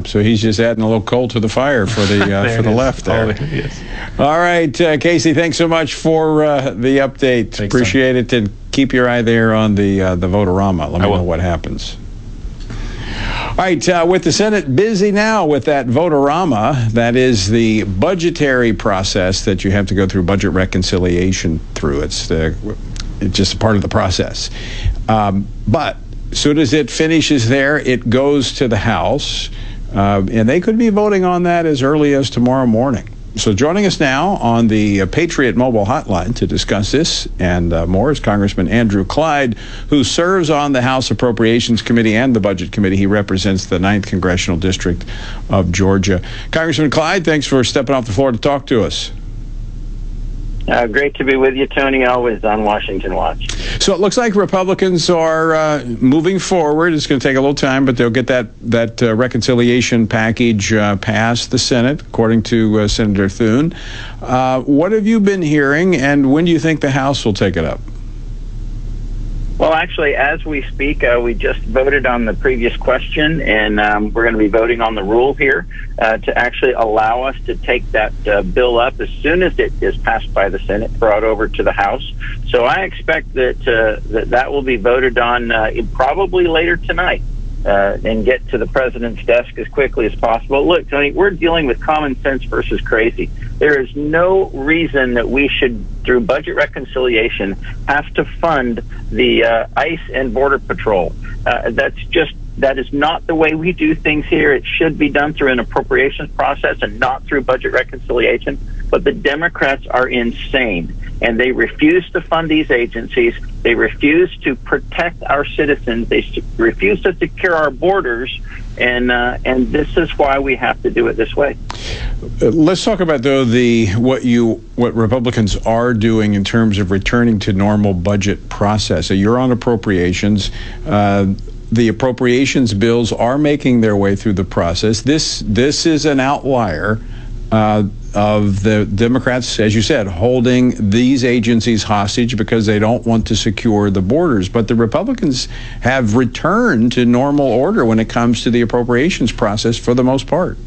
Trump. So he's just adding a little coal to the fire for the for the left there. Yes. All right, Casey, thanks so much for the update. Thanks, Appreciate it. And keep your eye there on the Vote-A-Rama. Let me know what happens. All right, with the Senate busy now with that Vote-A-Rama, that is the budgetary process that you have to go through budget reconciliation through. It's just a part of the process. But as soon as it finishes there, it goes to the House, and they could be voting on that as early as tomorrow morning. So joining us now on the Patriot Mobile Hotline to discuss this and more is Congressman Andrew Clyde, who serves on the House Appropriations Committee and the Budget Committee. He represents the 9th Congressional District of Georgia. Congressman Clyde, thanks for stepping off the floor to talk to us. Great to be with you, Tony, always on Washington Watch. So it looks like Republicans are moving forward. It's going to take a little time, but they'll get that reconciliation package passed the Senate, according to Senator Thune. What have you been hearing, and when do you think the House will take it up? Well, actually, as we speak, we just voted on the previous question, and we're going to be voting on the rule here to actually allow us to take that bill up as soon as it is passed by the Senate, brought over to the House. So I expect that will be voted on probably later tonight and get to the president's desk as quickly as possible. Look, Tony, we're dealing with common sense versus crazy. There is no reason that we should, through budget reconciliation, have to fund the ICE and Border Patrol. That is not the way we do things here. It should be done through an appropriations process and not through budget reconciliation. But the Democrats are insane, and they refuse to fund these agencies. They refuse to protect our citizens. They refuse to secure our borders, and this is why we have to do it this way. Let's talk about, though, what Republicans are doing in terms of returning to normal budget process. So you're on appropriations. The appropriations bills are making their way through the process. This is an outlier of the Democrats, as you said, holding these agencies hostage because they don't want to secure the borders. But the Republicans have returned to normal order when it comes to the appropriations process for the most part.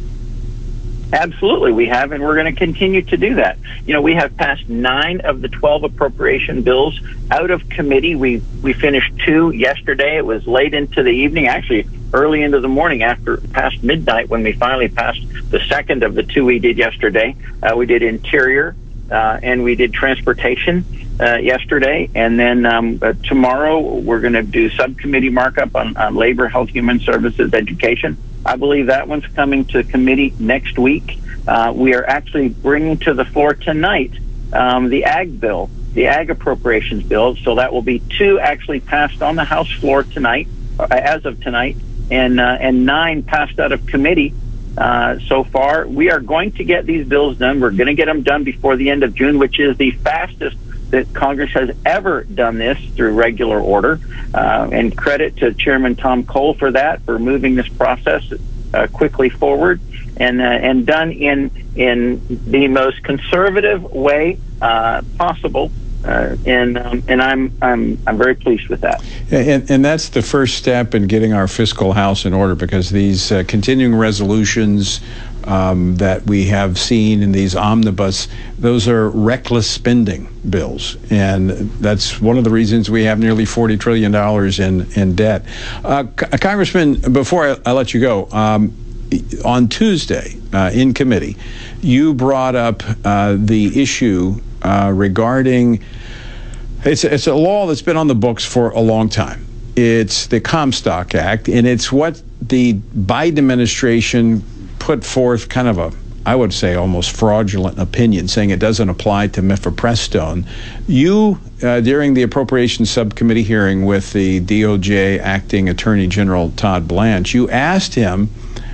Absolutely, we have, and we're going to continue to do that. You know, we have passed 9 of the 12 appropriation bills out of committee. We finished 2 yesterday. It was late into the evening, actually early into the morning, past midnight, when we finally passed the second of the 2 we did yesterday. We did Interior and we did Transportation yesterday, and then tomorrow we're going to do subcommittee markup on Labor, Health, Human Services, Education. I believe that one's coming to committee next week. We are actually bringing to the floor tonight the Ag bill, the Ag appropriations bill. So that will be 2 actually passed on the House floor tonight, as of tonight, and 9 passed out of committee so far. We are going to get these bills done. We're going to get them done before the end of June, which is the fastest that Congress has ever done this through regular order, and credit to Chairman Tom Cole for that, for moving this process quickly forward, and done in the most conservative way possible. And I'm very pleased with that. And that's the first step in getting our fiscal house in order, because these continuing resolutions that we have seen in these omnibus, those are reckless spending bills, and that's one of the reasons we have nearly $40 trillion in debt. Congressman, before I let you go, on Tuesday in committee, you brought up the issue regarding, it's a law that's been on the books for a long time. It's the Comstock Act, and it's what the Biden administration put forth kind of I would say, almost fraudulent opinion, saying it doesn't apply to mifepristone. You, during the Appropriations Subcommittee hearing with the DOJ Acting Attorney General Todd Blanche, you asked him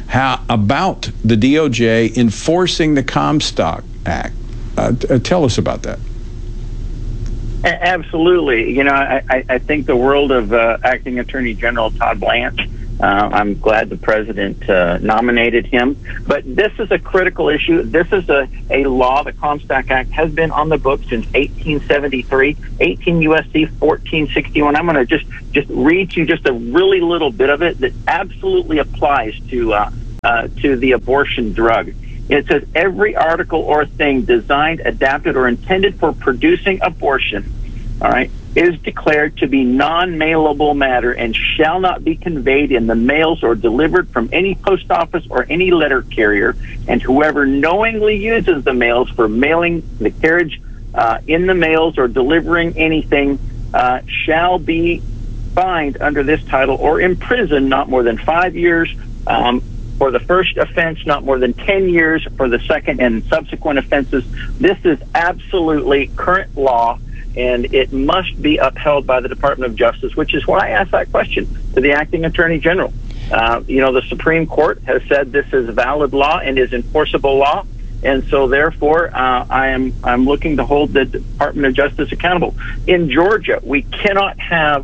about the DOJ enforcing the Comstock Act. Tell us about that. Absolutely. You know, I think the world of Acting Attorney General Todd Blanche. I'm glad the president nominated him. But this is a critical issue. This is a law. The Comstock Act has been on the books since 1873, 18 U.S.C. 1461. I'm going to just read you just a really little bit of it that absolutely applies to to the abortion drug. It says every article or thing designed, adapted, or intended for producing abortion, all right, is declared to be non-mailable matter and shall not be conveyed in the mails or delivered from any post office or any letter carrier. And whoever knowingly uses the mails for mailing the carriage in the mails or delivering anything shall be fined under this title or imprisoned not more than 5 years for the first offense, not more than 10 years for the second and subsequent offenses. This is absolutely current law, and it must be upheld by the Department of Justice, which is why I asked that question to the acting Attorney General. The Supreme Court has said this is valid law and is enforceable law, and so therefore I'm looking to hold the Department of Justice accountable. In Georgia, we cannot have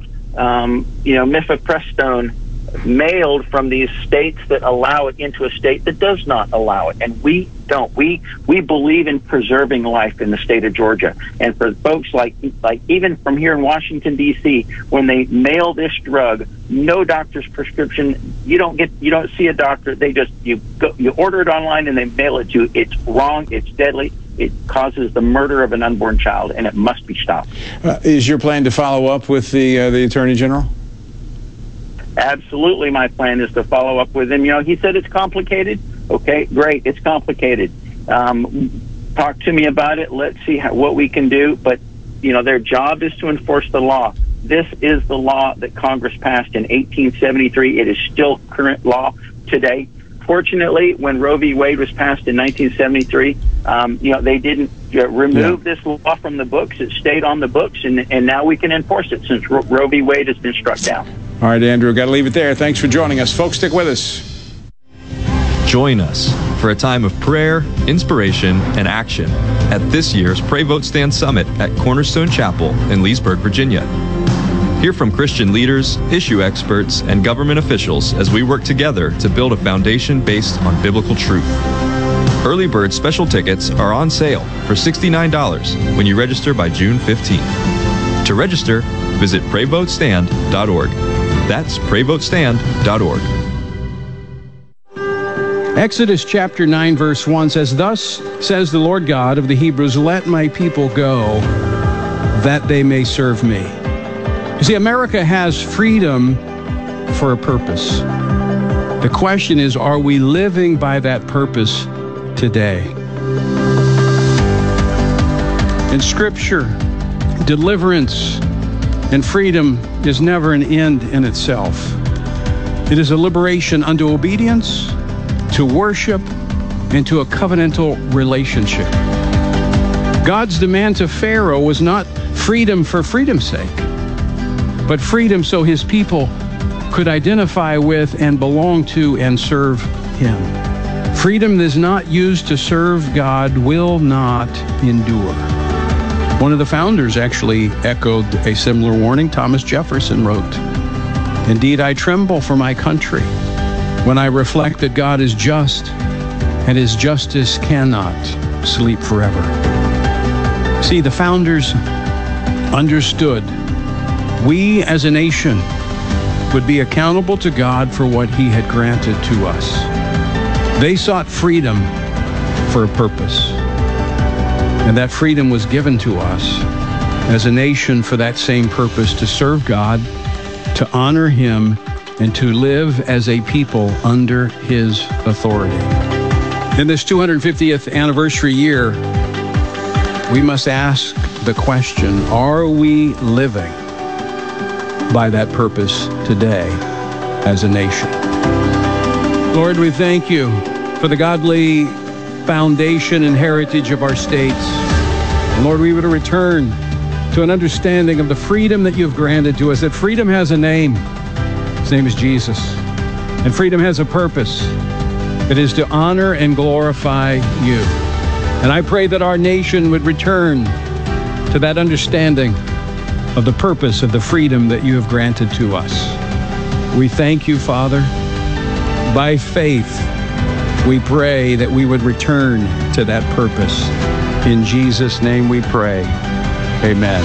mifepristone mailed from these states that allow it into a state that does not allow it, and we don't. We believe in preserving life in the state of Georgia, and for folks like even from here in Washington D.C., when they mail this drug, no doctor's prescription. You don't see a doctor. They just you order it online and they mail it to you. It's wrong. It's deadly. It causes the murder of an unborn child, and it must be stopped. Is your plan to follow up with the Attorney General? Absolutely, my plan is to follow up with him. He said it's complicated. Okay, great, it's complicated. Talk to me about it. Let's see what we can do. But, their job is to enforce the law. This is the law that Congress passed in 1873. It is still current law today. Fortunately, when Roe v. Wade was passed in 1973, they didn't remove this law from the books. It stayed on the books, and now we can enforce it since Roe v. Wade has been struck down. All right, Andrew, got to leave it there. Thanks for joining us. Folks, stick with us. Join us for a time of prayer, inspiration, and action at this year's Pray Vote Stand Summit at Cornerstone Chapel in Leesburg, Virginia. Hear from Christian leaders, issue experts, and government officials as we work together to build a foundation based on biblical truth. Early bird special tickets are on sale for $69 when you register by June 15th. To register, visit PrayVoteStand.org. That's PrayVoteStand.org. Exodus chapter 9, verse 1 says, "Thus says the Lord God of the Hebrews, let my people go, that they may serve me." You see, America has freedom for a purpose. The question is, are we living by that purpose today? In Scripture, deliverance and freedom is never an end in itself. It is a liberation unto obedience, to worship, and to a covenantal relationship. God's demand to Pharaoh was not freedom for freedom's sake, but freedom so his people could identify with and belong to and serve him. Freedom that is not used to serve God will not endure. One of the founders actually echoed a similar warning. Thomas Jefferson wrote, "Indeed, I tremble for my country when I reflect that God is just and his justice cannot sleep forever." See, the founders understood we as a nation would be accountable to God for what he had granted to us. They sought freedom for a purpose. And that freedom was given to us as a nation for that same purpose, to serve God, to honor him, and to live as a people under his authority. In this 250th anniversary year, we must ask the question, are we living by that purpose today as a nation? Lord, we thank you for the godly foundation and heritage of our states. And Lord, we would return to an understanding of the freedom that you've granted to us, that freedom has a name. His name is Jesus. And freedom has a purpose. It is to honor and glorify you. And I pray that our nation would return to that understanding of the purpose of the freedom that you have granted to us. We thank you, Father. By faith, we pray that we would return to that purpose. In Jesus' name we pray. Amen.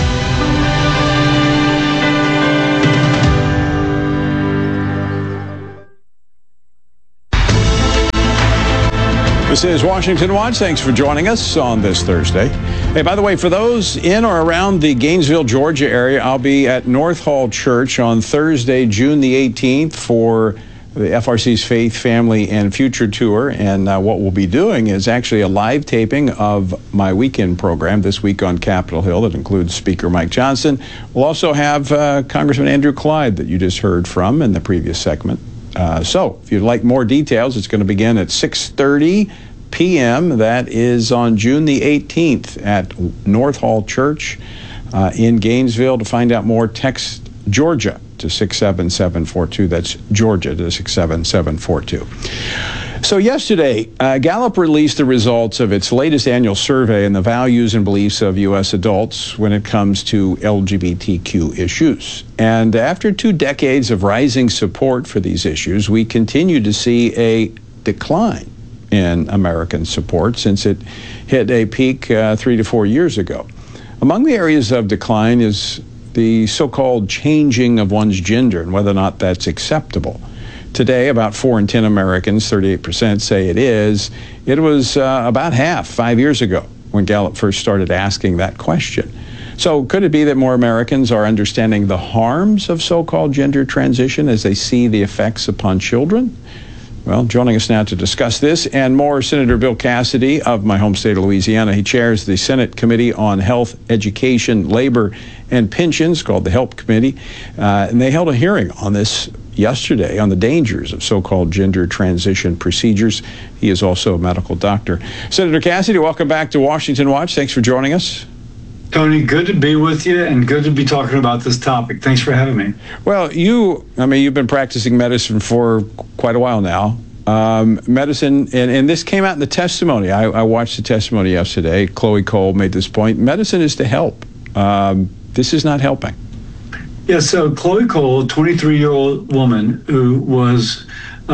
This is Washington Watch. Thanks for joining us on this Thursday. Hey, by the way, for those in or around the Gainesville, Georgia area, I'll be at North Hall Church on Thursday, June the 18th for the FRC's Faith, Family, and Future Tour. And what we'll be doing is actually a live taping of my weekend program this week on Capitol Hill that includes Speaker Mike Johnson. We'll also have Congressman Andrew Clyde that you just heard from in the previous segment. So if you'd like more details, it's going to begin at 6:30 p.m. That is on June the 18th at North Hall Church in Gainesville. To find out more, text Georgia to 67742. That's Georgia to 67742. So yesterday, Gallup released the results of its latest annual survey on the values and beliefs of U.S. adults when it comes to LGBTQ issues. And after 2 decades of rising support for these issues, we continue to see a decline in American support since it hit a peak 3 to 4 years ago. Among the areas of decline is the so-called changing of one's gender and whether or not that's acceptable. Today, about 4 in 10 Americans, 38%, say it is. It was about half 5 years ago when Gallup first started asking that question. So could it be that more Americans are understanding the harms of so-called gender transition as they see the effects upon children? Well, joining us now to discuss this and more, Senator Bill Cassidy of my home state of Louisiana. He chairs the Senate Committee on Health, Education, Labor, and Pensions, called the HELP Committee. And they held a hearing on this yesterday on the dangers of so-called gender transition procedures. He is also a medical doctor. Senator Cassidy, welcome back to Washington Watch. Thanks for joining us. Tony, good to be with you and good to be talking about this topic. Thanks for having me. Well, you've been practicing medicine for quite a while now. Medicine, and this came out in the testimony. I watched the testimony yesterday. Chloe Cole made this point. Medicine is to help. This is not helping. Yeah, so Chloe Cole, a 23-year-old woman who was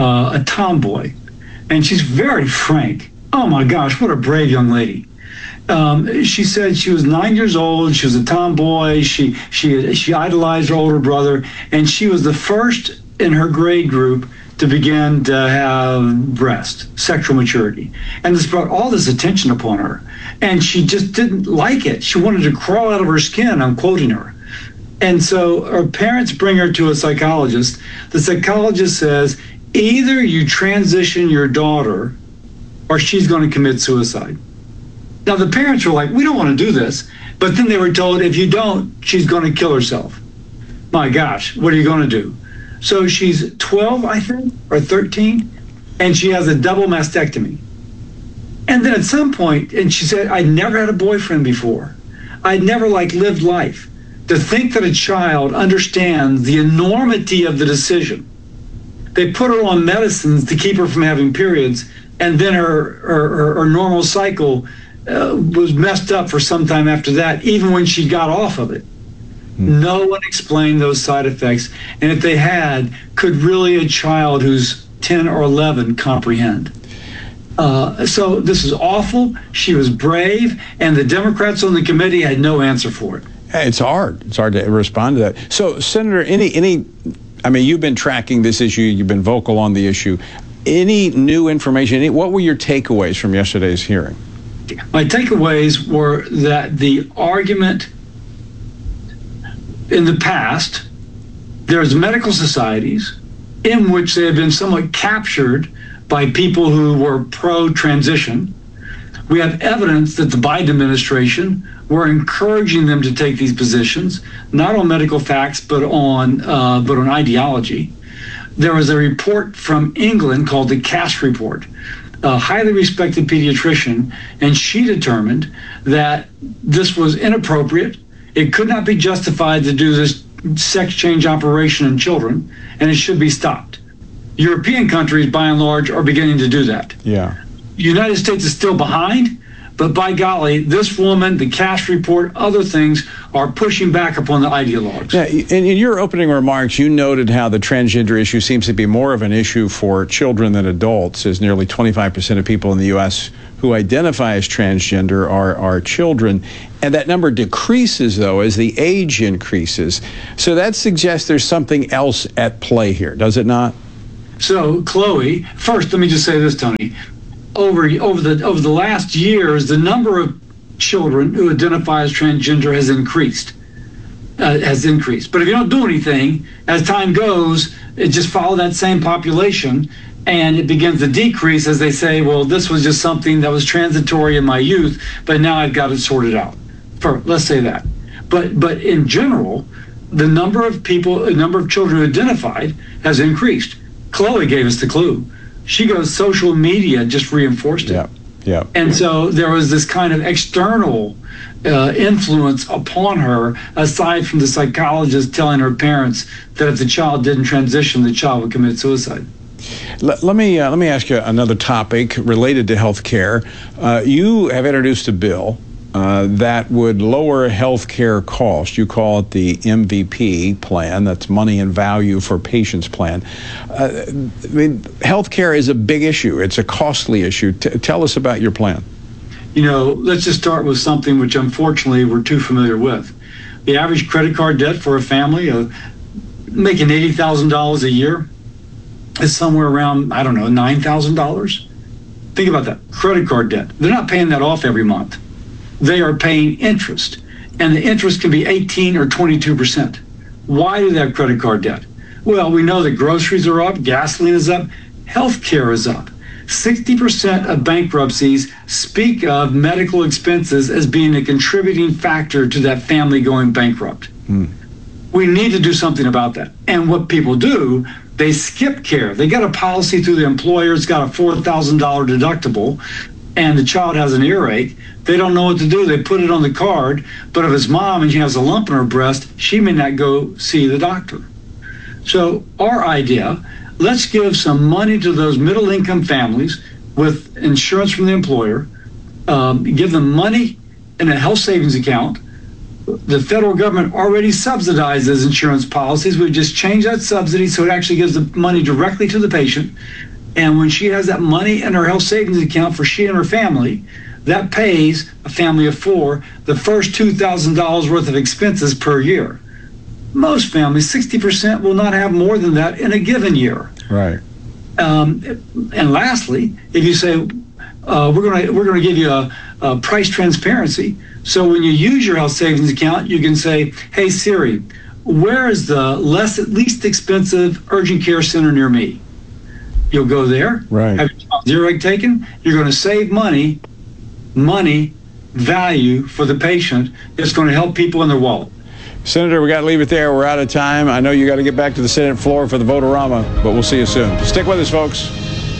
a tomboy, and she's very frank. Oh my gosh, what a brave young lady. She said she was 9 years old. She was a tomboy. She idolized her older brother, and she was the first in her grade group to begin to have sexual maturity. And this brought all this attention upon her, and she just didn't like it. She wanted to crawl out of her skin. I'm quoting her. And so her parents bring her to a psychologist. The psychologist says, either you transition your daughter or she's going to commit suicide. Now, the parents were like, we don't want to do this. But then they were told, if you don't, she's going to kill herself. My gosh, what are you going to do? So she's 12, I think, or 13, and she has a double mastectomy. And then at some point, and she said, I never had a boyfriend before. I'd never lived life. To think that a child understands the enormity of the decision. They put her on medicines to keep her from having periods, and then her normal cycle was messed up for some time after that, even when she got off of it. No one explained those side effects, and if they had, could really a child who's 10 or 11 comprehend? So this is awful. She was brave, and the Democrats on the committee had no answer for it. It's hard. It's hard to respond to that. So, Senator, you've been tracking this issue. You've been vocal on the issue. Any new information? What were your takeaways from yesterday's hearing? My takeaways were that the argument in the past, there's medical societies in which they have been somewhat captured by people who were pro-transition. We have evidence that the Biden administration were encouraging them to take these positions, not on medical facts, but on ideology. There was a report from England called the Cass Report, a highly respected pediatrician, and she determined that this was inappropriate. It could not be justified to do this sex change operation in children, and it should be stopped. European countries, by and large, are beginning to do that. Yeah. The United States is still behind, but by golly, this woman, the Cass Report, other things are pushing back upon the ideologues. Yeah, in your opening remarks, you noted how the transgender issue seems to be more of an issue for children than adults, as nearly 25% of people in the U.S. who identify as transgender are children. And that number decreases, though, as the age increases. So that suggests there's something else at play here, does it not? So, Chloe, first, let me just say this, Tony. over the last years, the number of children who identify as transgender has increased. But if you don't do anything, as time goes, it just follows that same population, and it begins to decrease as they say, well, this was just something that was transitory in my youth, but now I've got it sorted out. Let's say that. But in general, the number of children who identified has increased. Chloe gave us the clue. She goes, social media just reinforced it. Yeah. And so there was this kind of external influence upon her, aside from the psychologist telling her parents that if the child didn't transition, the child would commit suicide. Let me ask you another topic related to health care. You have introduced a bill that would lower health care costs. You call it the MVP plan. That's money and value for patients plan. Health care is a big issue. It's a costly issue. Tell us about your plan. Let's just start with something which unfortunately we're too familiar with. The average credit card debt for a family making $80,000 a year is somewhere around, $9,000. Think about that, credit card debt. They're not paying that off every month. They are paying interest, and the interest can be 18 or 22%. Why do they have credit card debt? Well, we know that groceries are up, gasoline is up, healthcare is up. 60% of bankruptcies speak of medical expenses as being a contributing factor to that family going bankrupt. We need to do something about that. And what people do, they skip care. They get a policy through the employer, it's got a $4,000 deductible, and the child has an earache. They don't know what to do. They put it on the card, but if it's mom and she has a lump in her breast, she may not go see the doctor. So our idea, let's give some money to those middle-income families with insurance from the employer, give them money in a health savings account. The federal government already subsidizes insurance policies. We just change that subsidy so it actually gives the money directly to the patient. And when she has that money in her health savings account for she and her family, that pays a family of four the first $2,000 worth of expenses per year. Most families, 60%, will not have more than that in a given year. Right. And lastly, if you say we're going to give you a price transparency, so when you use your health savings account, you can say, "Hey Siri, where is the least expensive urgent care center near me?" You'll go there. Right. Have your earache taken. You're going to save money, value for the patient. It's going to help people in their wallet. Senator, we got to leave it there. We're out of time. I know you got to get back to the Senate floor for the Vote-A-Rama, but we'll see you soon. Stick with us, folks.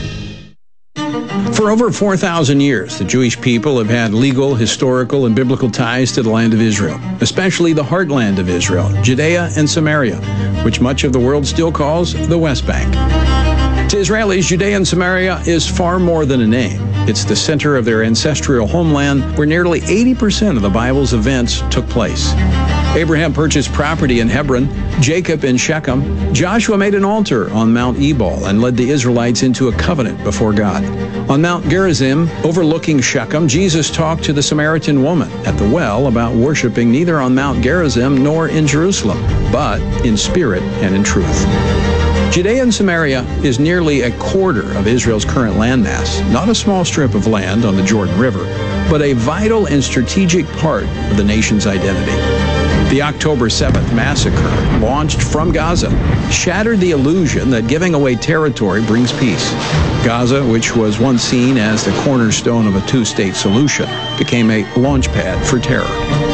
For over 4,000 years, the Jewish people have had legal, historical, and biblical ties to the land of Israel, especially the heartland of Israel, Judea and Samaria, which much of the world still calls the West Bank. To Israelis, Judea and Samaria is far more than a name. It's the center of their ancestral homeland where nearly 80% of the Bible's events took place. Abraham purchased property in Hebron, Jacob in Shechem. Joshua made an altar on Mount Ebal and led the Israelites into a covenant before God. On Mount Gerizim, overlooking Shechem, Jesus talked to the Samaritan woman at the well about worshiping neither on Mount Gerizim nor in Jerusalem, but in spirit and in truth. Judea and Samaria is nearly a quarter of Israel's current landmass, not a small strip of land on the Jordan River, but a vital and strategic part of the nation's identity. The October 7th massacre, launched from Gaza, shattered the illusion that giving away territory brings peace. Gaza, which was once seen as the cornerstone of a two-state solution, became a launchpad for terror.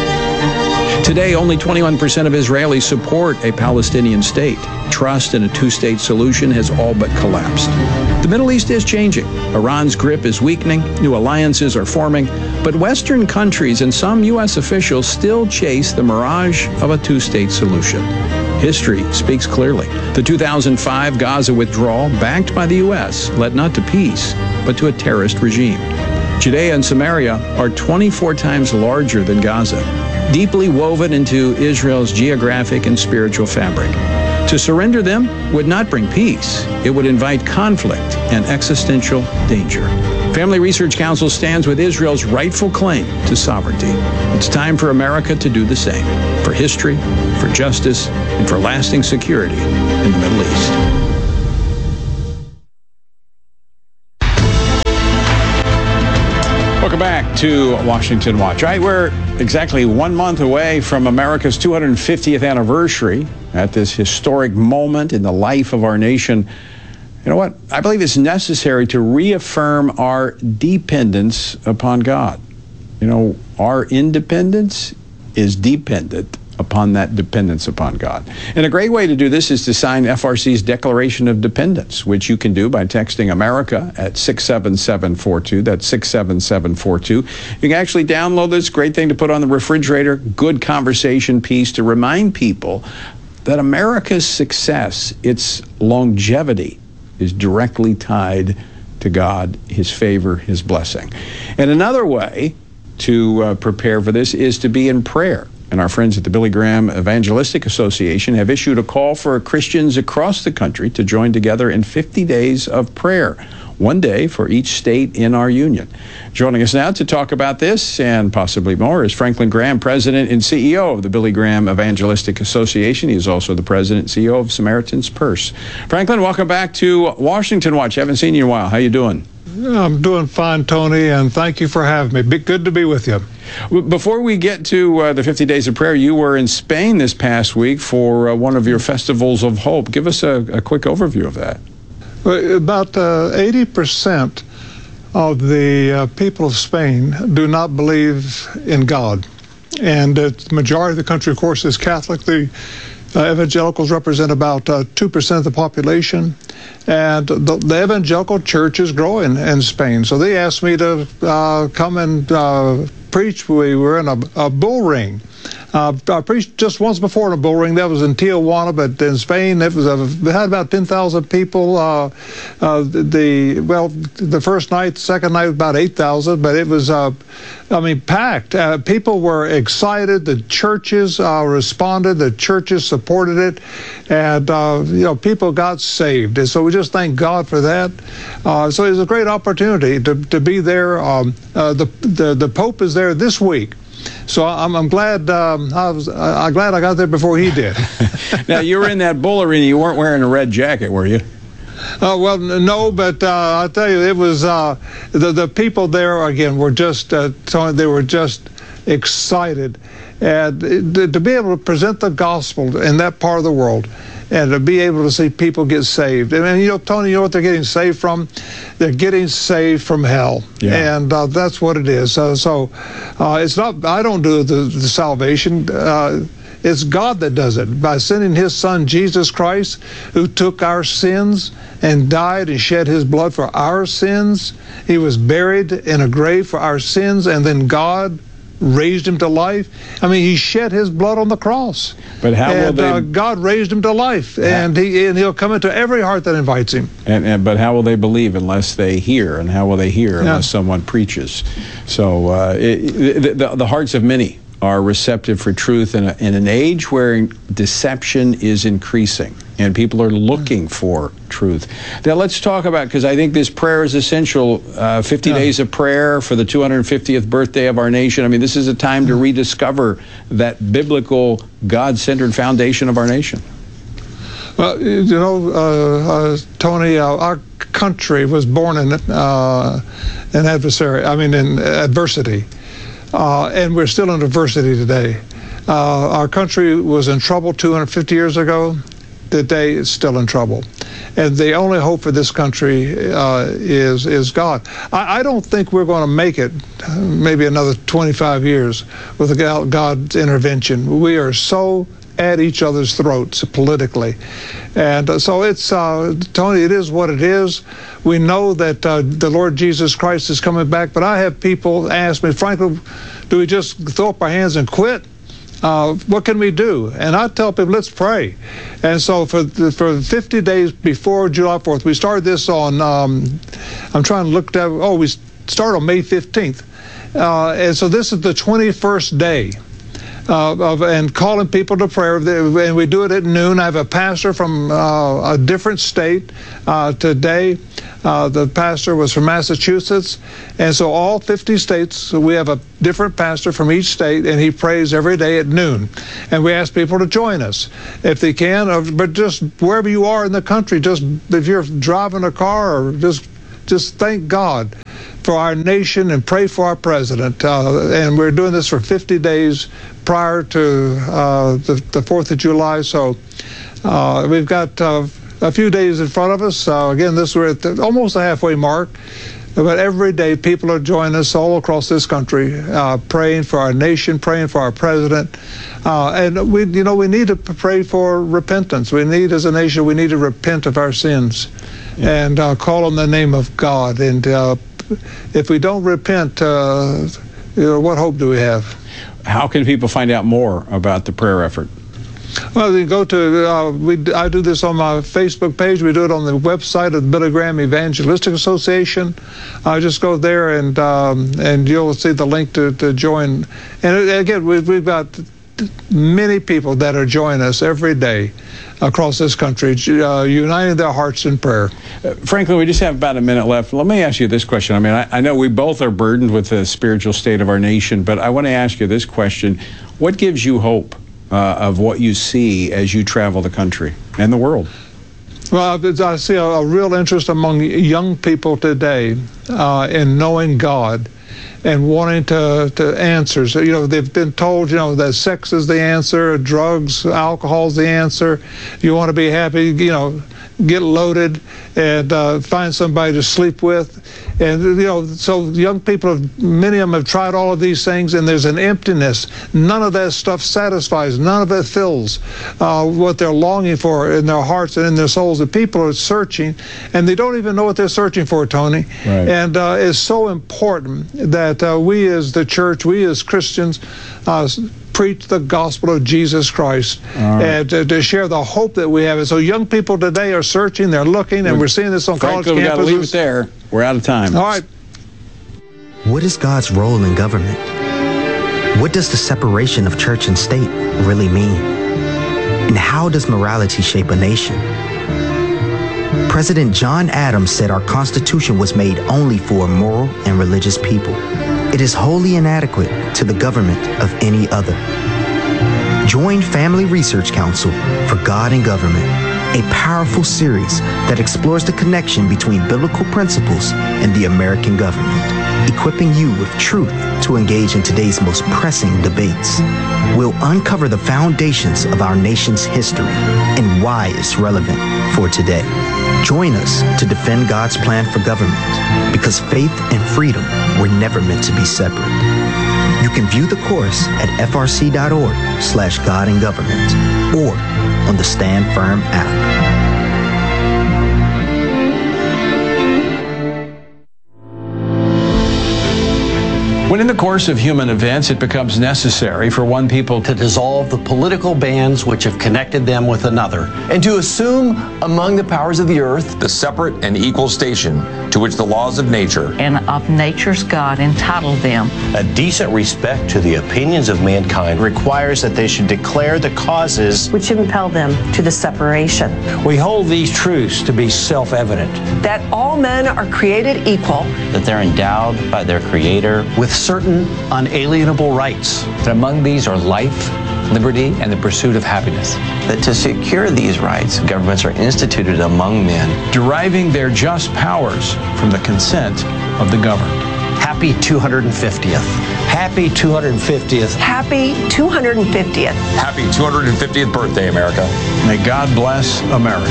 Today, only 21% of Israelis support a Palestinian state. Trust in a two-state solution has all but collapsed. The Middle East is changing. Iran's grip is weakening. New alliances are forming. But Western countries and some U.S. officials still chase the mirage of a two-state solution. History speaks clearly. The 2005 Gaza withdrawal, backed by the U.S., led not to peace, but to a terrorist regime. Judea and Samaria are 24 times larger than Gaza, deeply woven into Israel's geographic and spiritual fabric. To surrender them would not bring peace. It would invite conflict and existential danger. Family Research Council stands with Israel's rightful claim to sovereignty. It's time for America to do the same, for history, for justice, and for lasting security in the Middle East. Welcome back to Washington Watch. Right, we're exactly 1 month away from America's 250th anniversary at this historic moment in the life of our nation. You know what? I believe it's necessary to reaffirm our dependence upon God. You know, our independence is dependent upon that dependence upon God. And a great way to do this is to sign FRC's Declaration of Dependence, which you can do by texting America at 67742. That's 67742. You can actually download this. Great thing to put on the refrigerator. Good conversation piece to remind people that America's success, its longevity, is directly tied to God, His favor, His blessing. And another way to prepare for this is to be in prayer. And our friends at the Billy Graham Evangelistic Association have issued a call for Christians across the country to join together in 50 days of prayer, 1 day for each state in our union. Joining us now to talk about this and possibly more is Franklin Graham, President and CEO of the Billy Graham Evangelistic Association. He is also the President and CEO of Samaritan's Purse. Franklin, welcome back to Washington Watch. Haven't seen you in a while. How you doing? I'm doing fine, Tony, and thank you for having me. Good to be with you. Before we get to the 50 Days of Prayer, you were in Spain this past week for one of your festivals of hope. Give us a quick overview of that. About 80% of the people of Spain do not believe in God. And the majority of the country, of course, is Catholic. The evangelicals represent about 2% of the population. And the evangelical church is growing in Spain. So they asked me to come and preach. We were in a bull ring. I preached just once before in a bull ring. That was in Tijuana, but in Spain, it had about 10,000 people. The first night, second night, about 8,000, but it was, packed. People were excited. The churches responded. The churches supported it, and people got saved. And so we just thank God for that. So it was a great opportunity to be there. The Pope is there this week. So I'm glad I'm glad I got there before he did. Now, you were in that bull arena. You weren't wearing a red jacket, were you? Well, no, but I'll tell you, it was the people there again were just they were just excited, and to be able to present the gospel in that part of the world. And to be able to see people get saved. And, Tony, you know what they're getting saved from? They're getting saved from hell. Yeah. And that's what it is. So it's not, I don't do the salvation. It's God that does it by sending His Son, Jesus Christ, who took our sins and died and shed His blood for our sins. He was buried in a grave for our sins, and then God raised Him to life. He shed His blood on the cross. But how will they? God raised Him to life, and He'll come into every heart that invites Him. But how will they believe unless they hear? And how will they hear unless someone preaches? So the hearts of many are receptive for truth in an age where deception is increasing and people are looking for truth. Now let's talk about, because I think this prayer is essential, 50 days of prayer for the 250th birthday of our nation. This is a time to rediscover that biblical, God-centered foundation of our nation. Well, Tony, our country was born in adversity. And we're still in adversity today. Our country was in trouble 250 years ago. Today it's still in trouble. And the only hope for this country is God. I don't think we're going to make it maybe another 25 years without God's intervention. We are so at each other's throats politically. And so it's, Tony, it is what it is. We know that the Lord Jesus Christ is coming back, but I have people ask me, Franklin, do we just throw up our hands and quit? What can we do? And I tell people, let's pray. And so for 50 days before July 4th, we started this on, I'm trying to look at, we start on May 15th. And so this is the 21st day. And calling people to prayer, and we do it at noon. I have a pastor from a different state today. The pastor was from Massachusetts, and so all 50 states, we have a different pastor from each state, and he prays every day at noon. And we ask people to join us if they can, but just wherever you are in the country, just if you're driving a car, or just thank God for our nation and pray for our president. And we're doing this for 50 days prior to the 4th of July. So we've got a few days in front of us. Again, we're at almost the halfway mark. But every day, people are joining us all across this country, praying for our nation, praying for our president, and we need to pray for repentance. We need, as a nation, we need to repent of our sins, and call on the name of God. And if we don't repent, what hope do we have? How can people find out more about the prayer effort? Well, you go to, I do this on my Facebook page. We do it on the website of the Billy Graham Evangelistic Association. Just go there and you'll see the link to join. And again, we've got many people that are joining us every day across this country, uniting their hearts in prayer. Franklin, we just have about a minute left. Let me ask you this question. I mean, I know we both are burdened with the spiritual state of our nation, but I want to ask you this question. What gives you hope of what you see as you travel the country and the world? Well, I see a real interest among young people today in knowing God and wanting to answer. So, they've been told, that sex is the answer, drugs, alcohol is the answer. You want to be happy, get loaded and find somebody to sleep with. And, so young people, many of them have tried all of these things, and there's an emptiness. None of that stuff satisfies. None of it fills what they're longing for in their hearts and in their souls. The people are searching, and they don't even know what they're searching for, Tony. Right. And it's so important that we as the church, we as Christians, preach the gospel of Jesus Christ, and to share the hope that we have. And so young people today are searching, they're looking, and we're seeing this on college campuses. We've got to leave it there. We're out of time. All right. What is God's role in government? What does the separation of church and state really mean? And how does morality shape a nation? President John Adams said our Constitution was made only for moral and religious people. It is wholly inadequate to the government of any other. Join Family Research Council for God and Government, a powerful series that explores the connection between biblical principles and the American government, equipping you with truth to engage in today's most pressing debates. We'll uncover the foundations of our nation's history and why it's relevant for today. Join us to defend God's plan for government, because faith and freedom were never meant to be separate. You can view the course at frc.org/God and Government or on the Stand Firm app. When in the course of human events it becomes necessary for one people to dissolve the political bands which have connected them with another, and to assume among the powers of the earth the separate and equal station to which the laws of nature and of nature's God entitled them. A decent respect to the opinions of mankind requires that they should declare the causes which impel them to the separation. We hold these truths to be self-evident. That all men are created equal. That they're endowed by their Creator with certain unalienable rights. That among these are life, liberty, and the pursuit of happiness. That to secure these rights, governments are instituted among men, deriving their just powers from the consent of the governed. Happy 250th. Happy 250th. Happy 250th. Happy 250th birthday, America. May God bless America.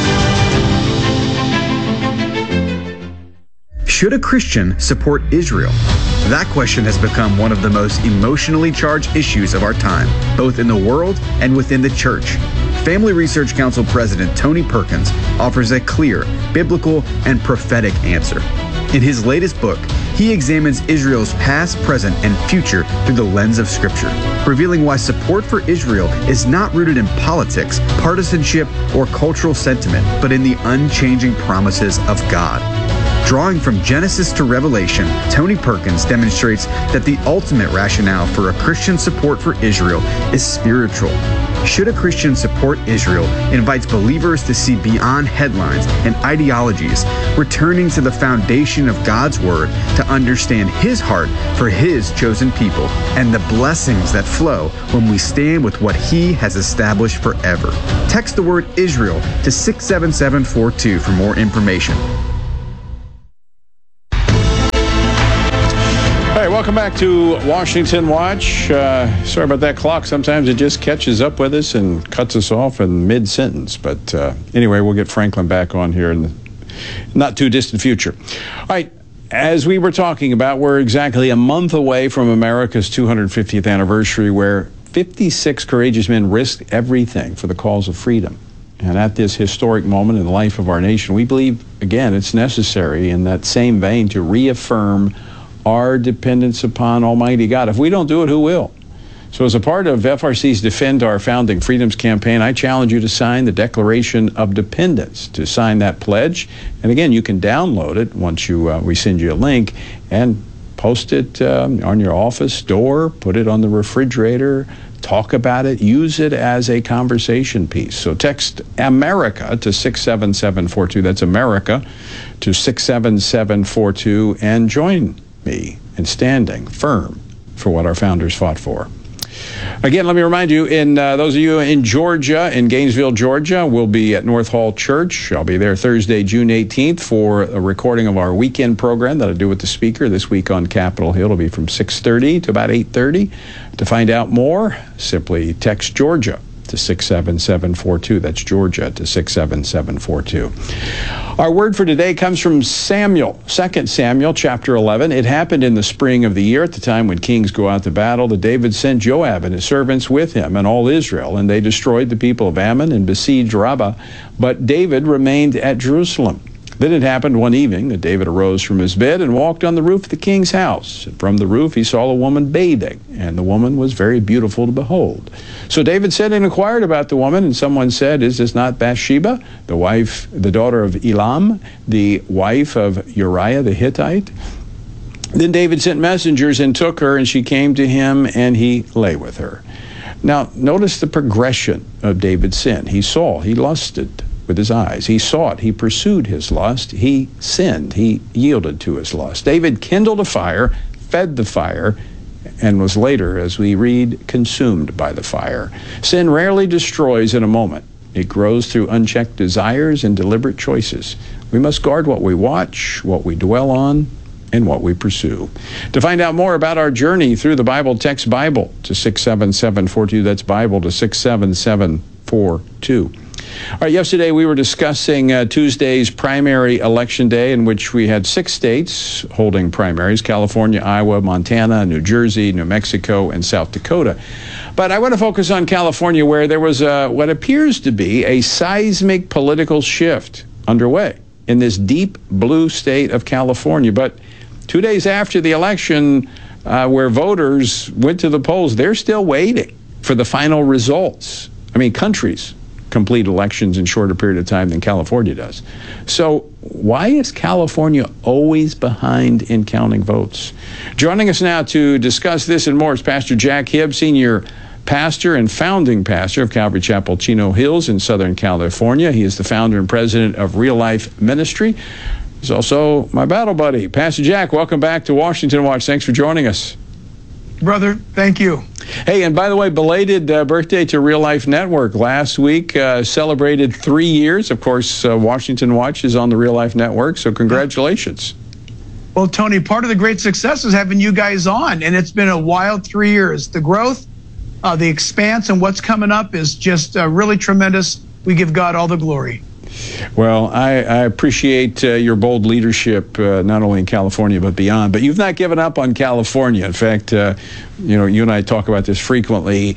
Should a Christian support Israel? That question has become one of the most emotionally charged issues of our time, both in the world and within the church. Family Research Council President Tony Perkins offers a clear, biblical, and prophetic answer. In his latest book, he examines Israel's past, present, and future through the lens of Scripture, revealing why support for Israel is not rooted in politics, partisanship, or cultural sentiment, but in the unchanging promises of God. Drawing from Genesis to Revelation, Tony Perkins demonstrates that the ultimate rationale for a Christian support for Israel is spiritual. Should a Christian support Israel invites believers to see beyond headlines and ideologies, returning to the foundation of God's Word to understand His heart for His chosen people and the blessings that flow when we stand with what He has established forever. Text the word Israel to 67742 for more information. right, welcome back to Washington Watch. Sorry about that clock. Sometimes it just catches up with us and cuts us off in mid-sentence. But anyway, we'll get Franklin back on here in the not too distant future. All right, as we were talking about, we're exactly a month away from America's 250th anniversary, where 56 courageous men risked everything for the cause of freedom. And at this historic moment in the life of our nation, we believe, again, it's necessary in that same vein to reaffirm our dependence upon Almighty God. If we don't do it, who will? So as a part of FRC's Defend Our Founding Freedoms campaign, I challenge you to sign the Declaration of Dependence, to sign that pledge. And again, you can download it once we send you a link, and post it on your office door, put it on the refrigerator, talk about it, use it as a conversation piece. So text America to 67742. That's America to 67742, and join me in standing firm for what our founders fought for. Again, let me remind you, those of you in Georgia, in Gainesville, Georgia, we'll be at North Hall Church. I'll be there Thursday, June 18th for a recording of our weekend program that I do with the speaker this week on Capitol Hill. It'll be from 6:30 to about 8:30. To find out more, simply text Georgia to 67742. That's Georgia to 67742. Our word for today comes from Samuel, 2 Samuel chapter 11. It happened in the spring of the year, at the time when kings go out to battle, that David sent Joab and his servants with him and all Israel, and they destroyed the people of Ammon and besieged Rabbah. But David remained at Jerusalem. Then it happened one evening that David arose from his bed and walked on the roof of the king's house. And from the roof he saw a woman bathing, and the woman was very beautiful to behold. So David sent and inquired about the woman, and someone said, "Is this not Bathsheba, the daughter of Elam, the wife of Uriah the Hittite?" Then David sent messengers and took her, and she came to him, and he lay with her. Now, notice the progression of David's sin. He saw, he lusted with his eyes. He sought, he pursued his lust, he sinned, he yielded to his lust. David kindled a fire, fed the fire, and was later, as we read, consumed by the fire. Sin rarely destroys in a moment. It grows through unchecked desires and deliberate choices. We must guard what we watch, what we dwell on, and what we pursue. To find out more about our journey through the Bible, text Bible to 67742. That's Bible to 67742. All right, yesterday we were discussing Tuesday's primary election day, in which we had 6 states holding primaries: California, Iowa, Montana, New Jersey, New Mexico, and South Dakota. But I want to focus on California, where there was what appears to be a seismic political shift underway in this deep blue state of California. But 2 days after the election, where voters went to the polls, they're still waiting for the final results. I mean, countries complete elections in shorter period of time than California does. So why is California always behind in counting votes? Joining us now to discuss this and more is Pastor Jack Hibb, Senior Pastor and founding pastor of Calvary Chapel, Chino Hills in Southern California. He is the founder and president of Real Life Ministry. He's also my battle buddy. Pastor Jack, welcome back to Washington Watch. Thanks for joining us. Brother, thank you. Hey, and by the way, belated birthday to Real Life Network. Last week celebrated 3 years. Of course, Washington Watch is on the Real Life Network, so congratulations. Well, Tony, part of the great success is having you guys on, and it's been a wild 3 years. The growth, the expanse, and what's coming up is just really tremendous. We give God all the glory. Well, I appreciate your bold leadership, not only in California but beyond. But you've not given up on California. In fact, you and I talk about this frequently.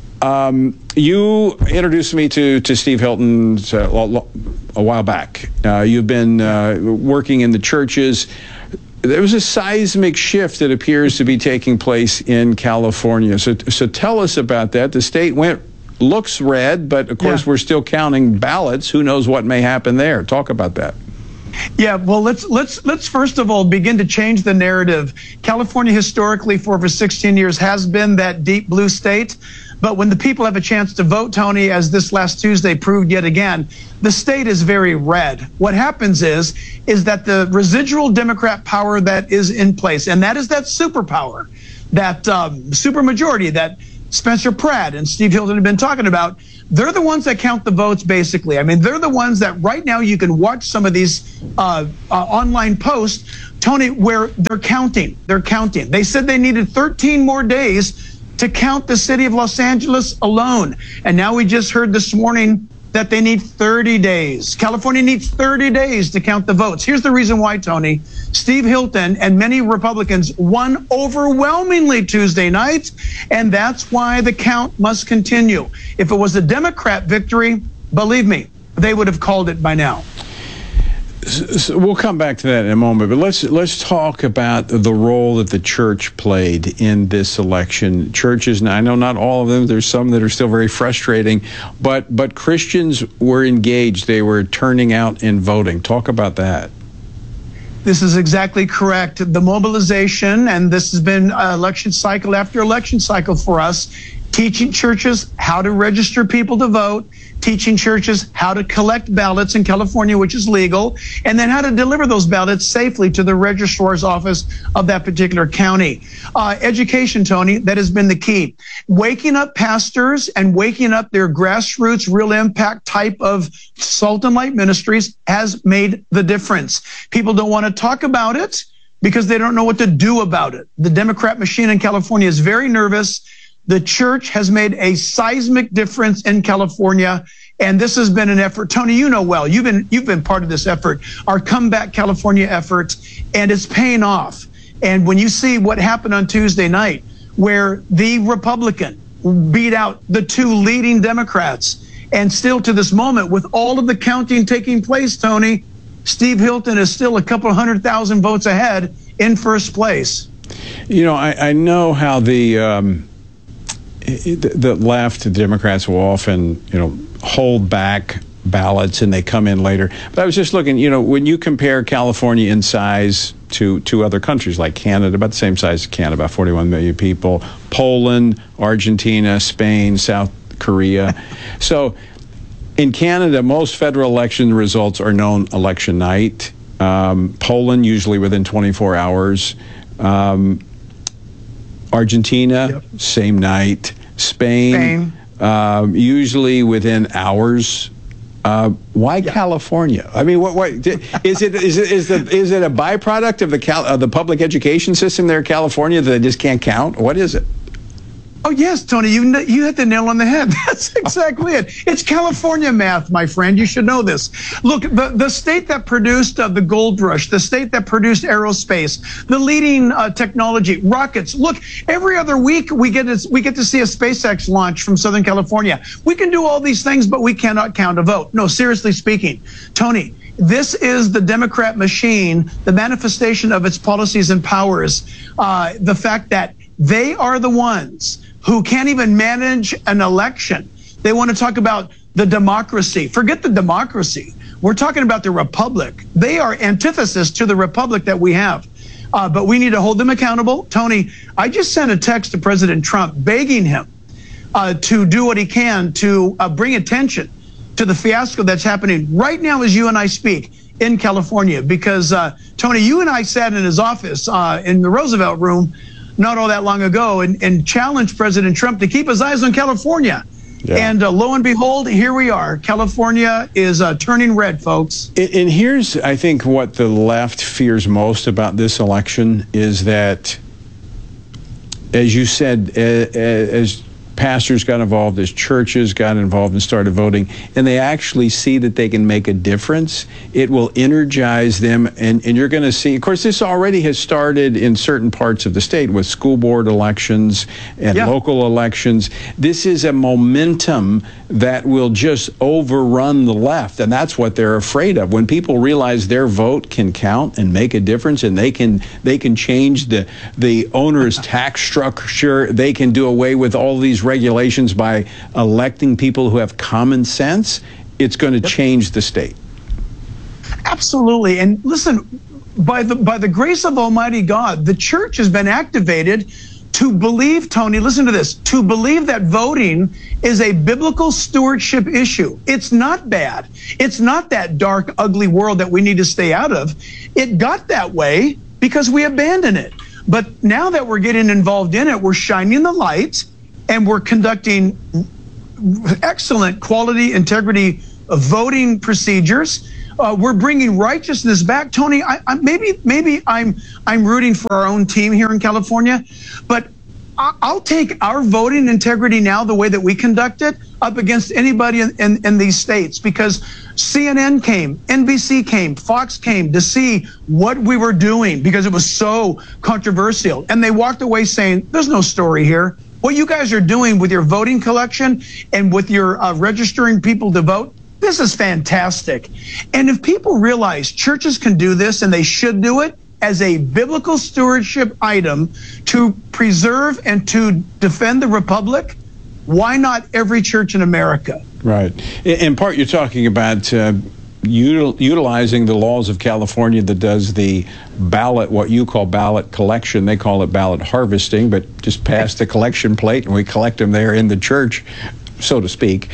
You introduced me to Steve Hilton a while back. You've been working in the churches. There was a seismic shift that appears to be taking place in California. So tell us about that. The state looks red, but of course we're still counting ballots. Who knows what may happen there? Talk about that. Yeah, well, let's first of all begin to change the narrative. California historically for over 16 years has been that deep blue state. But when the people have a chance to vote, Tony, as this last Tuesday proved yet again, the state is very red. What happens is that the residual Democrat power that is in place, and that is that superpower, that supermajority, that Spencer Pratt and Steve Hilton have been talking about, they're the ones that count the votes, basically. I mean, they're the ones that right now you can watch some of these online posts, Tony, where they're counting. They're counting. They said they needed 13 more days to count the city of Los Angeles alone. And now we just heard this morning that they need 30 days. California needs 30 days to count the votes. Here's the reason why, Tony. Steve Hilton and many Republicans won overwhelmingly Tuesday night, and that's why the count must continue. If it was a Democrat victory, believe me, they would have called it by now. So we'll come back to that in a moment, but let's talk about the role that the church played in this election. Churches, now I know not all of them, there's some that are still very frustrating, but Christians were engaged. They were turning out and voting. Talk about that. This is exactly correct. The mobilization, and this has been election cycle after election cycle for us, teaching churches how to register people to vote, teaching churches how to collect ballots in California, which is legal, and then how to deliver those ballots safely to the registrar's office of that particular county. Education, Tony, that has been the key. Waking up pastors and waking up their grassroots, real impact type of salt and light ministries has made the difference. People don't want to talk about it because they don't know what to do about it. The Democrat machine in California is very nervous. The church has made a seismic difference in California, and this has been an effort. Tony, you know well, you've been part of this effort, our Comeback California effort, and it's paying off. And when you see what happened on Tuesday night, where the Republican beat out the two leading Democrats, and still to this moment, with all of the counting taking place, Tony, Steve Hilton is still a couple 100,000 votes ahead in first place. You know, I know how the left, the Democrats will often, hold back ballots and they come in later. But I was just looking, when you compare California in size to other countries like Canada, about the same size as Canada, about 41 million people, Poland, Argentina, Spain, South Korea. So in Canada, most federal election results are known election night. Poland, usually within 24 hours. Argentina, yep. Same night. Spain. Usually within hours. Why California? I mean, what is it a byproduct of the public education system there in California that they just can't count? What is it? Oh, yes, Tony, you hit the nail on the head. That's exactly it. It's California math, my friend. You should know this. Look, the state that produced the gold rush, the state that produced aerospace, the leading technology, rockets. Look, every other week we get to see a SpaceX launch from Southern California. We can do all these things, but we cannot count a vote. No, seriously speaking, Tony, this is the Democrat machine, the manifestation of its policies and powers. The fact that they are the ones who can't even manage an election. They want to talk about the democracy. Forget the democracy. We're talking about the republic. They are antithesis to the republic that we have. But we need to hold them accountable. Tony, I just sent a text to President Trump begging him to do what he can to bring attention to the fiasco that's happening right now as you and I speak in California. Because, Tony, you and I sat in his office in the Roosevelt Room not all that long ago and challenged President Trump to keep his eyes on California. Yeah. And lo and behold, here we are. California is turning red, folks. And here's, I think, what the left fears most about this election is that, as you said, as pastors got involved, as churches got involved and started voting, and they actually see that they can make a difference, it will energize them. And you're going to see, of course, this already has started in certain parts of the state with school board elections and local elections. This is a momentum that will just overrun the left, and that's what they're afraid of. When people realize their vote can count and make a difference, and they can change the onerous tax structure, they can do away with all these regulations by electing people who have common sense, it's going to change the state. Absolutely. And listen, by the grace of Almighty God, the church has been activated to believe, Tony, listen to this, to believe that voting is a biblical stewardship issue. It's not bad. It's not that dark, ugly world that we need to stay out of. It got that way because we abandoned it. But now that we're getting involved in it, we're shining the light. and we're conducting excellent quality, integrity of voting procedures. We're bringing righteousness back. Tony, maybe I'm rooting for our own team here in California, but I'll take our voting integrity now, the way that we conduct it, up against anybody in these states, because CNN came, NBC came, Fox came to see what we were doing because it was so controversial. And they walked away saying, there's no story here. What you guys are doing with your voting collection and with your registering people to vote, this is fantastic. And if people realize churches can do this, and they should do it as a biblical stewardship item to preserve and to defend the republic, why not every church in America? Right. In part, you're talking about utilizing the laws of California that does the ballot, what you call ballot collection. They call it ballot harvesting, but just pass the collection plate and we collect them there in the church, so to speak.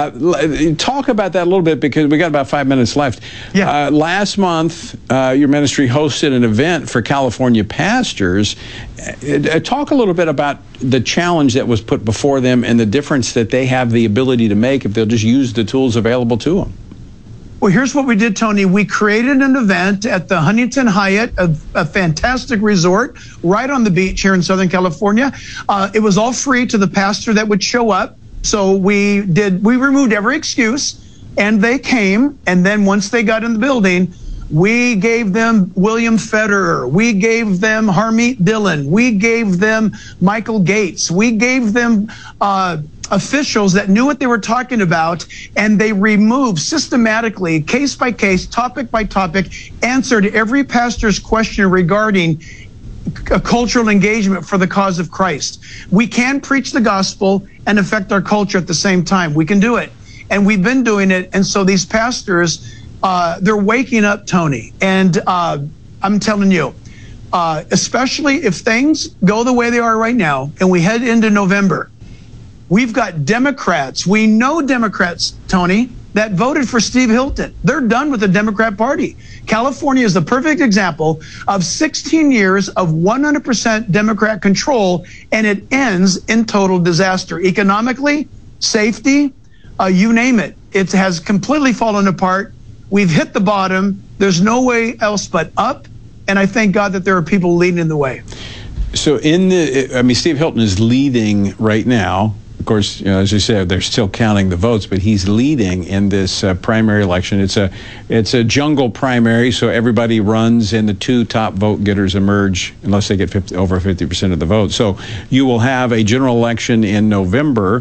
Talk about that a little bit, because we got about 5 minutes left. Yeah. Last month, your ministry hosted an event for California pastors. Talk a little bit about the challenge that was put before them and the difference that they have the ability to make if they'll just use the tools available to them. Well, here's what we did, Tony. We created an event at the Huntington Hyatt, a fantastic resort right on the beach here in Southern California. It was all free to the pastor that would show up. So we removed every excuse, and they came. And then once they got in the building, we gave them William Federer. We gave them Harmeet Dillon. We gave them Michael Gates. We gave them officials that knew what they were talking about, and they removed systematically, case by case, topic by topic, answered every pastor's question regarding a cultural engagement for the cause of Christ. We can preach the gospel and affect our culture at the same time. We can do it. And we've been doing it. And so these pastors, they're waking up, Tony. And I'm telling you, especially if things go the way they are right now and we head into November, we've got Democrats. We know Democrats, Tony, that voted for Steve Hilton. They're done with the Democrat Party. California is the perfect example of 16 years of 100% Democrat control, and it ends in total disaster. Economically, safety, you name it. It has completely fallen apart. We've hit the bottom. There's no way else but up, and I thank God that there are people leading the way. So Steve Hilton is leading right now. Of course, as you said, they're still counting the votes, but he's leading in this primary election. It's a jungle primary, so everybody runs, and the two top vote getters emerge unless they get over 50% of the vote. So you will have a general election in November.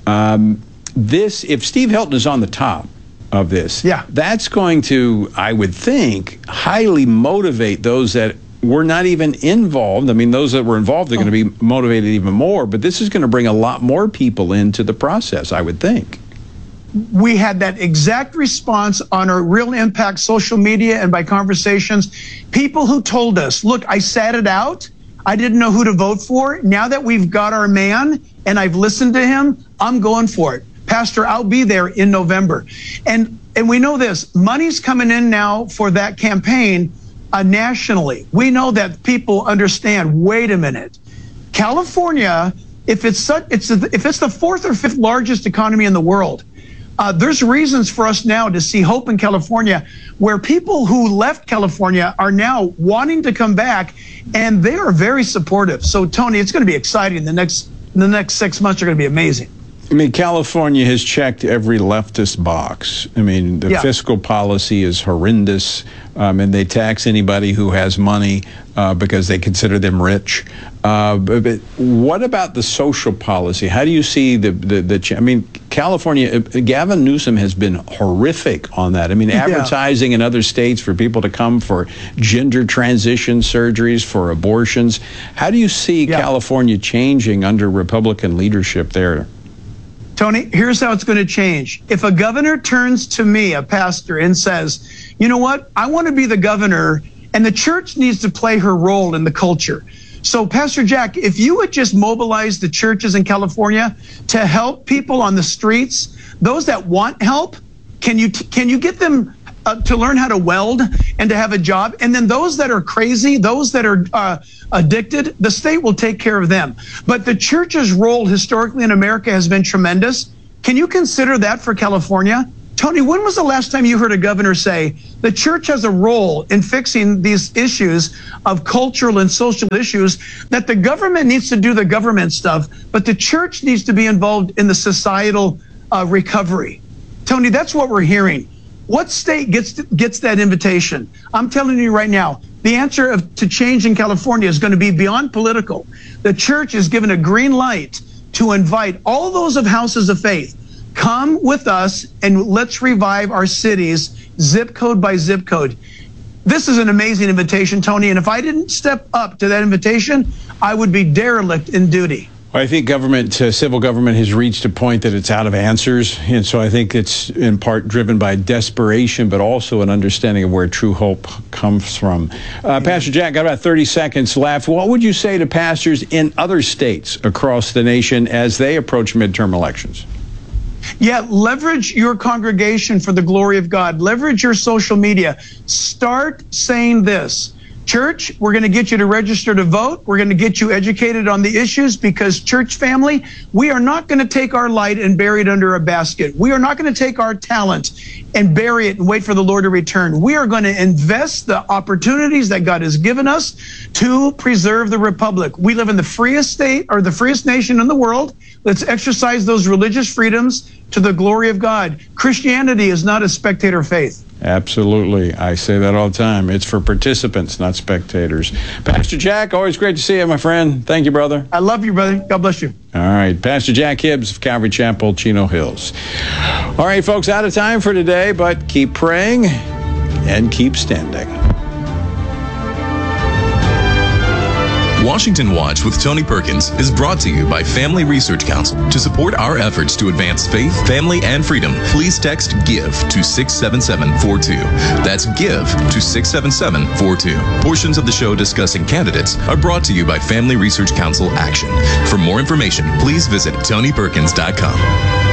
If Steve Hilton is on the top of this, that's going to, I would think, highly motivate those that were not even involved. I mean, those that were involved are going to be motivated even more, but this is going to bring a lot more people into the process, I would think. We had that exact response on our Real Impact social media and by conversations. People who told us, look, I sat it out. I didn't know who to vote for. Now that we've got our man and I've listened to him, I'm going for it. Pastor, I'll be there in November. And we know this, money's coming in now for that campaign nationally. We know that people understand, wait a minute, California, if it's the fourth or fifth largest economy in the world, there's reasons for us now to see hope in California, where people who left California are now wanting to come back, and they are very supportive. So Tony, it's going to be exciting. The next 6 months are going to be amazing. I mean, California has checked every leftist box. I mean, the fiscal policy is horrendous, and they tax anybody who has money because they consider them rich. But what about the social policy? How do you see I mean, California, Gavin Newsom has been horrific on that. I mean, advertising in other states for people to come for gender transition surgeries, for abortions. How do you see California changing under Republican leadership there? Tony, here's how it's going to change. If a governor turns to me, a pastor, and says, you know what, I want to be the governor, and the church needs to play her role in the culture. So, Pastor Jack, if you would just mobilize the churches in California to help people on the streets, those that want help, can you get them to learn how to weld and to have a job. And then those that are crazy, those that are addicted, the state will take care of them. But the church's role historically in America has been tremendous. Can you consider that for California? Tony, when was the last time you heard a governor say the church has a role in fixing these issues of cultural and social issues, that the government needs to do the government stuff, but the church needs to be involved in the societal recovery? Tony, that's what we're hearing. What state gets that invitation? I'm telling you right now, the answer to change in California is going to be beyond political. The church is given a green light to invite all those of houses of faith. Come with us and let's revive our cities, zip code by zip code. This is an amazing invitation, Tony, and if I didn't step up to that invitation, I would be derelict in duty. I think civil government has reached a point that it's out of answers. And so I think it's in part driven by desperation, but also an understanding of where true hope comes from. Pastor Jack, got about 30 seconds left. What would you say to pastors in other states across the nation as they approach midterm elections? Yeah, leverage your congregation for the glory of God. Leverage your social media. Start saying this. Church, we're going to get you to register to vote. We're going to get you educated on the issues, because church family, we are not going to take our light and bury it under a basket. We are not going to take our talent and bury it and wait for the Lord to return. We are going to invest the opportunities that God has given us to preserve the republic. We live in the freest state, or the freest nation in the world. Let's exercise those religious freedoms to the glory of God. Christianity is not a spectator faith. Absolutely. I say that all the time. It's for participants, not spectators. Pastor Jack, always great to see you, my friend. Thank you, brother. I love you, brother. God bless you. All right. Pastor Jack Hibbs of Calvary Chapel, Chino Hills. All right, folks, out of time for today, but keep praying and keep standing. Washington Watch with Tony Perkins is brought to you by Family Research Council. To support our efforts to advance faith, family, and freedom, please text GIVE to 67742. That's GIVE to 67742. Portions of the show discussing candidates are brought to you by Family Research Council Action. For more information, please visit TonyPerkins.com.